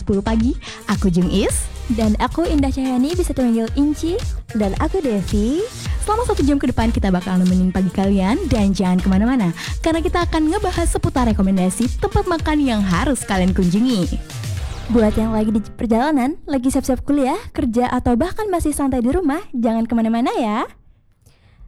10 pagi. Aku Jung Is. Dan aku Indah Cahyani, bisa dipanggil Inci. Dan aku Devi. Selama 1 jam ke depan kita bakal nemenin pagi kalian. Dan jangan kemana-mana, karena kita akan ngebahas seputar rekomendasi tempat makan yang harus kalian kunjungi. Buat yang lagi di perjalanan, lagi siap-siap kuliah, kerja, atau bahkan masih santai di rumah, jangan kemana-mana ya.